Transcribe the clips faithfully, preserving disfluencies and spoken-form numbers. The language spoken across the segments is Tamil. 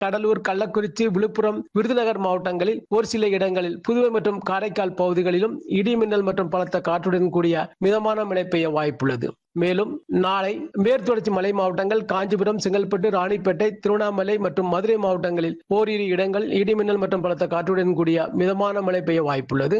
கடலூர், கள்ளக்குறிச்சி, விழுப்புரம், விருதுநகர் மாவட்டங்களில் ஒரு சில இடங்களில், புதுவை மற்றும் காரைக்கால் பகுதிகளிலும் இடி மின்னல் மற்றும் பலத்த காற்றுடன் கூடிய மிதமான மழை பெய்ய வாய்ப்புள்ளது. மேலும் நாளை மேற்கு தொடர்ச்சி மலை மாவட்டங்கள், காஞ்சிபுரம், செங்கல்பட்டு, ராணிப்பேட்டை, திருவண்ணாமலை மற்றும் மதுரை மாவட்டங்களில் ஓரிரு இடங்கள் இடி மின்னல் மற்றும் பலத்த காற்றுடன் கூடிய மிதமான மழை பெய்ய வாய்ப்புள்ளது.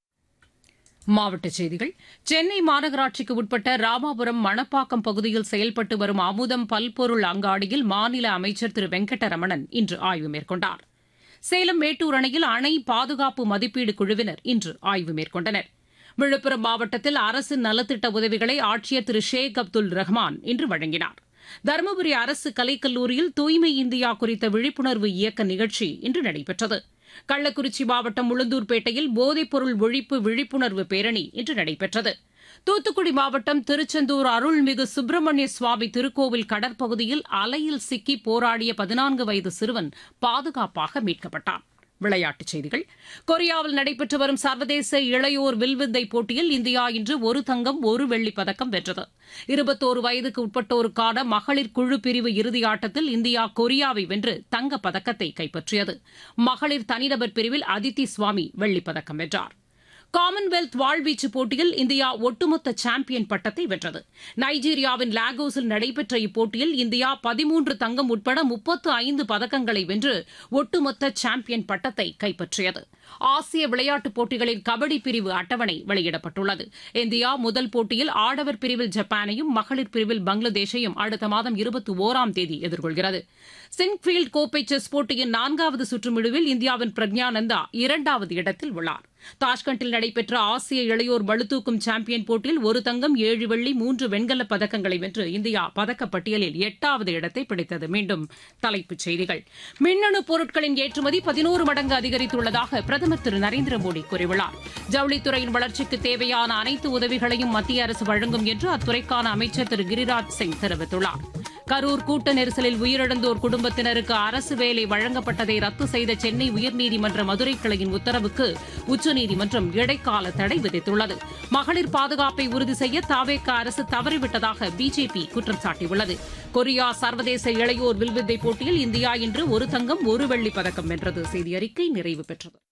மாவட்டச் செய்திகள். சென்னை மாநகராட்சிக்கு உட்பட்ட ராமாபுரம், மணப்பாக்கம் பகுதியில் செயல்பட்டு வரும் அமுதம் பல்பொருள் அங்காடியில் மாநில அமைச்சர் திரு வெங்கட்டரமணன் இன்று ஆய்வு மேற்கொண்டார். சேலம் மேட்டூர் அணையில் அணை பாதுகாப்பு மதிப்பீடு குழுவினர் இன்று ஆய்வு மேற்கொண்டனர். விழுப்புரம் மாவட்டத்தில் அரசு நலத்திட்ட உதவிகளை ஆட்சியர் திரு ஷேக் அப்துல் ரஹ்மான் இன்று வழங்கினார். தருமபுரி அரசு கலைக்கல்லூரியில் தூய்மை இந்தியா குறித்த விழிப்புணர்வு இயக்க நிகழ்ச்சி இன்று நடைபெற்றது. கள்ளக்குறிச்சி மாவட்டம் உளுந்தூர்பேட்டையில் போதைப்பொருள் ஒழிப்பு விழிப்புணர்வு பேரணி இன்று நடைபெற்றது. தூத்துக்குடி மாவட்டம் திருச்செந்தூர் அருள்மிகு சுப்பிரமணிய சுவாமி திருக்கோவில் கடற்பகுதியில் அலையில் சிக்கி போராடிய பதினான்கு வயது சிறுவன் பாதுகாப்பாக மீட்கப்பட்டான். விளையாட்டுச் செய்திகள். கொரியாவில் நடைபெற்று வரும் சர்வதேச இளையோர் வில்வித்தை போட்டியில் இந்தியா இன்று ஒரு தங்கம், ஒரு வெள்ளிப் பதக்கம் வென்றது. இருபத்தோரு வயதுக்கு உட்பட்டோருக்கான மகளிர் குழு பிரிவு இறுதியாட்டத்தில் இந்தியா கொரியாவை வென்று தங்கப் பதக்கத்தை கைப்பற்றியது. மகளிர் தனிநபர் பிரிவில் அதித்தி சுவாமி வெள்ளிப் பதக்கம் வென்றார். காமன்வெல்த் வாழ்வீச்சு போட்டியில் இந்தியா ஒட்டுமொத்த சாம்பியன் பட்டத்தை வென்றது. நைஜீரியாவின் லாகோஸில் நடைபெற்ற இப்போட்டியில் இந்தியா பதிமூன்று தங்கம் உட்பட முப்பத்து ஐந்து பதக்கங்களை வென்று ஒட்டுமொத்த சாம்பியன் பட்டத்தை கைப்பற்றியது. ஆசிய விளையாட்டுப் போட்டிகளின் கபடி பிரிவு அட்டவணை வெளியிடப்பட்டுள்ளது. இந்தியா முதல் போட்டியில் ஆடவர் பிரிவில் ஜப்பானையும், மகளிர் பிரிவில் பங்களாதேஷையும் அடுத்த மாதம் இருபத்தி ஓராம் தேதி எதிர்கொள்கிறது. சின்க்ஃபீல்டு கோப்பை செஸ் போட்டியின் நான்காவது சுற்றுமிழுவில் இந்தியாவின் பிரக்ஞானந்தா இரண்டாவது இடத்தில் உள்ளார். தாஷ்கண்டில் நடைபெற்ற ஆசிய இளையோர் பளுதூக்கும் சாம்பியன் போட்டியில் ஒரு தங்கம், ஏழு வெள்ளி, மூன்று வெண்கலப் பதக்கங்களை வென்று இந்தியா பதக்கப்பட்டியலில் எட்டாவது இடத்தை பிடித்தது. மீண்டும் தலைப்புச் செய்திகள். மின்னணு பொருட்களின் ஏற்றுமதி பதினோரு மடங்கு அதிகரித்துள்ளதாக பிரதமர் திரு நரேந்திர மோடி கூறியுள்ளார். ஜவுளித்துறையின் வளர்ச்சிக்கு தேவையான அனைத்து உதவிகளையும் மத்திய அரசு வழங்கும் என்று அத்துறைக்கான அமைச்சர் திரு கிரிராஜ் சிங் தெரிவித்துள்ளார். கரூர் கூட்ட நெரிசலில் உயிரிழந்தோர் குடும்பத்தினருக்கு அரசு வேலை வழங்கப்பட்டதை ரத்து செய்த சென்னை உயர்நீதிமன்ற மதுரை கிளையின் உத்தரவுக்கு உச்சநீதிமன்றம் இடைக்கால தடை விதித்துள்ளது. மகளிர் பாதுகாப்பை உறுதி செய்ய தவேக அரசு தவறிவிட்டதாக பிஜேபி குற்றம் சாட்டியுள்ளது. கொரியா சர்வதேச இளையோர் வில்வித்தை போட்டியில் இந்தியா இன்று ஒரு தங்கம், ஒரு வெள்ளிப் பதக்கம் வென்றது. செய்தி அறிக்கை நிறைவு பெற்றது.